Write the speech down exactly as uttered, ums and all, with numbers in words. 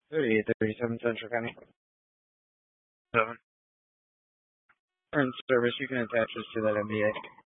thirty-eight thirty-seven Central County. Seven. Current service, you can attach this to that M D A.